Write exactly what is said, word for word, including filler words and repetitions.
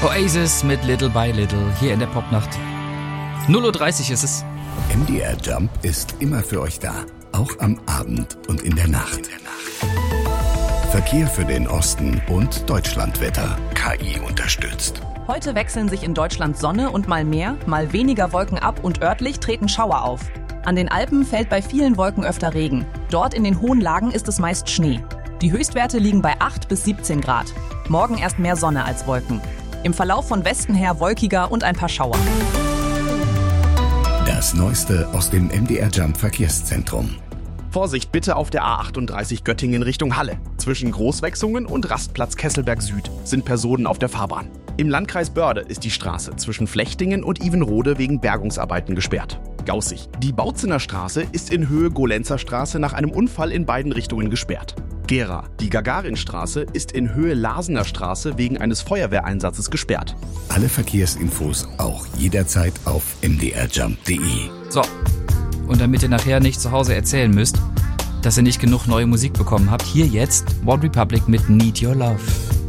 Oasis mit Little by Little hier in der Popnacht. null Uhr dreißig ist es. M D R Jump ist immer für euch da. Auch am Abend und in der Nacht. Verkehr für den Osten und Deutschlandwetter. K I unterstützt. Heute wechseln sich in Deutschland Sonne und mal mehr, mal weniger Wolken ab und örtlich treten Schauer auf. An den Alpen fällt bei vielen Wolken öfter Regen. Dort in den hohen Lagen ist es meist Schnee. Die Höchstwerte liegen bei acht bis siebzehn Grad. Morgen erst mehr Sonne als Wolken. Im Verlauf von Westen her wolkiger und ein paar Schauer. Das Neueste aus dem M D R Jump Verkehrszentrum. Vorsicht bitte auf der A achtunddreißig Göttingen Richtung Halle. Zwischen Großwechsungen und Rastplatz Kesselberg Süd sind Personen auf der Fahrbahn. Im Landkreis Börde ist die Straße zwischen Flechtingen und Ivenrode wegen Bergungsarbeiten gesperrt. Gaußig. Die Bautzener Straße ist in Höhe Golenzer Straße nach einem Unfall in beiden Richtungen gesperrt. Gera. Die Gagarinstraße ist in Höhe Larsener Straße wegen eines Feuerwehreinsatzes gesperrt. Alle Verkehrsinfos auch jederzeit auf m d r jump punkt d e. So, und damit ihr nachher nicht zu Hause erzählen müsst, dass ihr nicht genug neue Musik bekommen habt, hier jetzt One Republic mit Need Your Love.